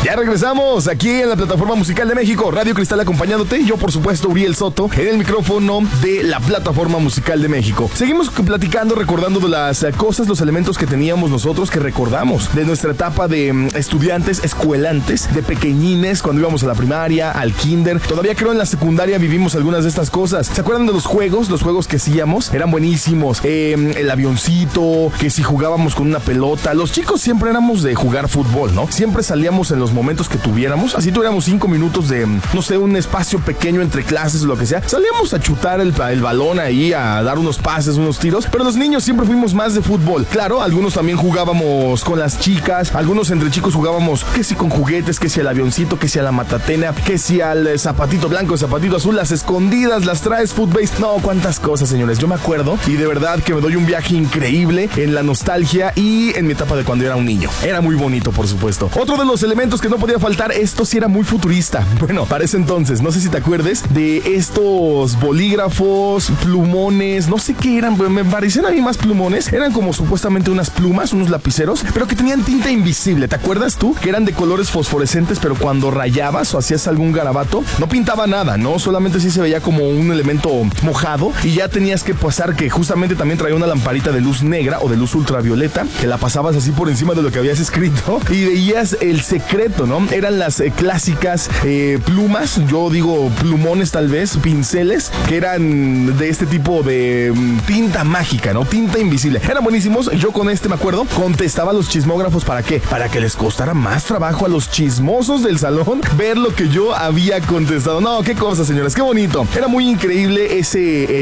Ya regresamos aquí en la Plataforma Musical de México, Radio Cristal acompañándote. Yo, por supuesto, Uriel Soto, en el micrófono de la Plataforma Musical de México. Seguimos platicando, recordando de las cosas, los elementos que teníamos nosotros, que recordamos de nuestra etapa de estudiantes, escuelantes, de pequeñines, cuando íbamos a la primaria, al kinder. Todavía creo en la secundaria vivimos algunas de estas cosas. ¿Se acuerdan de los juegos? Los juegos que hacíamos eran buenísimos. El avioncito, que si jugábamos con una pelota. Los chicos siempre éramos de jugar fútbol, ¿no? Siempre salíamos en los momentos que tuviéramos. Así tuviéramos 5 minutos de, no sé, un espacio pequeño entre clases o lo que sea. Salíamos a chutar el balón ahí, a dar unos pases, unos tiros. Pero los niños siempre fuimos más de fútbol. Claro, algunos también jugábamos con las chicas. Algunos entre chicos jugábamos que si con juguetes, que si al avioncito, que si a la matatena, que si al zapatito blanco, zapatito azul, las escondidas, las traes, footbase. No, cuántas cosas, señores. Yo me acuerdo y de verdad que me doy un viaje increíble en la nostalgia y en mi etapa de cuando era un niño. Era muy bonito, por supuesto. Otro de los elementos que no podía faltar, esto sí era muy futurista. Bueno, para ese entonces, no sé si te acuerdes de estos bolígrafos, plumones, no sé qué eran, me parecían a mí más plumones. Eran como supuestamente unas plumas, unos lapiceros, pero que tenían tinta invisible. ¿Te acuerdas tú? Que eran de colores fosforescentes, pero cuando rayabas o hacías algún garabato, no pintaba nada, ¿no? Solamente sí se veía como un elemento mojado y ya tenías que pasar, que justamente también traía una lamparita de luz negra o de luz ultravioleta, que la pasabas así por encima de lo que habías escrito y veías el secreto, ¿no? Eran las clásicas plumas, yo digo plumones tal vez, pinceles, que eran de este tipo de tinta mágica, ¿no? Tinta invisible. Eran buenísimos. Yo con me acuerdo, contestaba a los chismógrafos. ¿Para qué? Para que les costara más trabajo a los chismosos del salón ver lo que yo había contestado. No, qué cosa, señores, qué bonito. Era muy increíble esa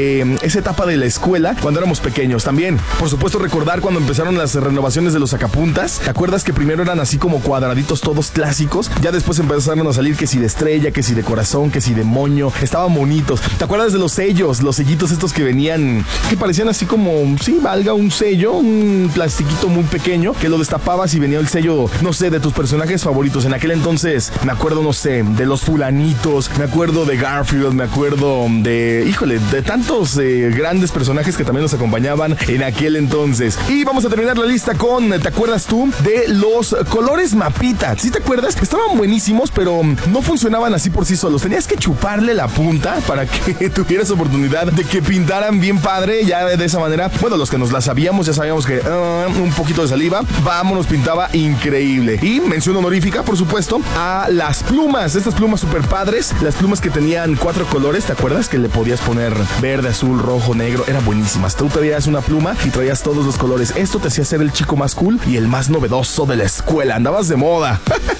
etapa de la escuela cuando éramos pequeños. También, por supuesto, recordar cuando empezaron las renovaciones de los sacapuntas. ¿Te acuerdas que primero eran así como cuadraditos todos clásicos? Ya después empezaron a salir que si de estrella, que si de corazón, que si de moño. Estaban bonitos. ¿Te acuerdas de los sellos? Los sellitos estos que venían, que parecían así como, sí, valga un sello, un plastiquito muy pequeño, que lo destapabas y venía el sello, no sé, de tus personajes favoritos. En aquel entonces, me acuerdo, no sé, de los fulanitos, me acuerdo de Garfield, me acuerdo de, híjole, de tantos grandes personajes que también nos acompañaban en aquel entonces. Y vamos a terminar la lista con, ¿te acuerdas tú? De los colores mapita. ¿Sí te acuerdas? Estaban buenísimos, pero no funcionaban así por sí solos. Tenías que chuparle la punta para que tuvieras oportunidad de que pintaran bien padre. Ya de esa manera, bueno, los que nos la sabíamos, ya sabíamos que un poquito de saliva, vámonos, pintaba increíble. Y mención honorífica, por supuesto, a las plumas. Estas plumas super padres, las plumas que tenían 4 colores, ¿te acuerdas? Que le podías poner verde, azul, rojo, negro. Eran buenísimas. Tú traías una pluma y traías todos los colores. Esto te hacía ser el chico más cool y el más novedoso de la escuela. Andabas de moda.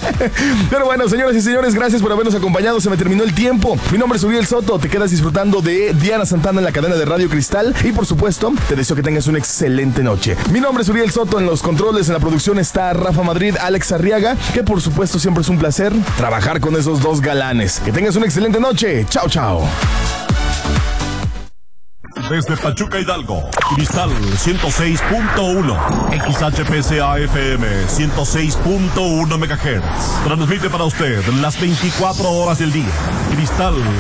Pero bueno, señoras y señores, gracias por habernos acompañado. Se me terminó el tiempo. Mi nombre es Uriel Soto. Te quedas disfrutando de Diana Santana en la cadena de Radio Cristal. Y por supuesto, te deseo que tengas una excelente noche. Mi nombre es Uriel Soto. En los controles, en la producción está Rafa Madrid, Alex Arriaga, que por supuesto siempre es un placer trabajar con esos dos galanes. Que tengas una excelente noche. Chao, chao. Desde Pachuca, Hidalgo, Cristal 106.1, XHPCA FM 106.1 MHz. Transmite para usted las 24 horas del día. Cristal